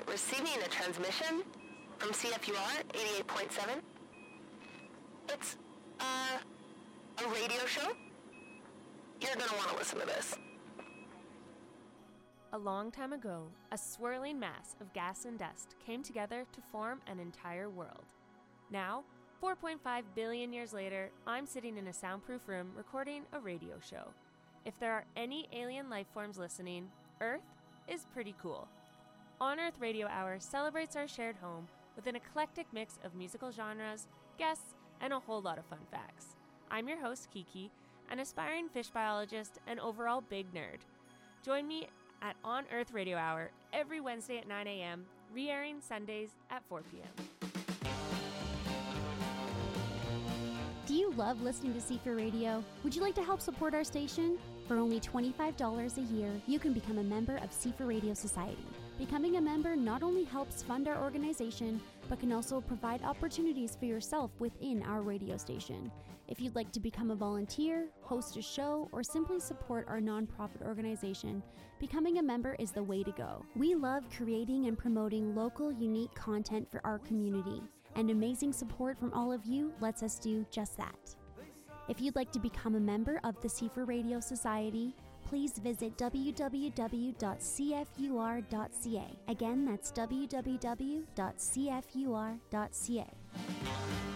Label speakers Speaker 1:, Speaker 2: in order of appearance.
Speaker 1: receiving a transmission from CFUR 88.7. It's, a radio show. You're gonna want to listen to this.
Speaker 2: A long time ago, a swirling mass of gas and dust came together to form an entire world. Now, 4.5 billion years later, I'm sitting in a soundproof room recording a radio show. If there are any alien life forms listening, Earth is pretty cool. On Earth Radio Hour celebrates our shared home with an eclectic mix of musical genres, guests, and a whole lot of fun facts. I'm your host, Kiki, an aspiring fish biologist and overall big nerd. Join me at On Earth Radio Hour every Wednesday at 9 a.m., re-airing Sundays at 4 p.m.
Speaker 3: Do you love listening to Seafood Radio? Would you like to help support our station? For only $25 a year, you can become a member of Seafood Radio Society. Becoming a member not only helps fund our organization, but can also provide opportunities for yourself within our radio station. If you'd like to become a volunteer, host a show, or simply support our nonprofit organization, becoming a member is the way to go. We love creating and promoting local, unique content for our community, and amazing support from all of you lets us do just that. If you'd like to become a member of the Seafood Radio Society, please visit www.cfur.ca. Again, that's www.cfur.ca.